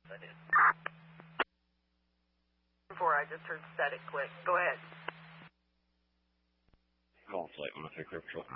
That is. Before I just heard static click. Go ahead. Call flight 103 Clear Patrol.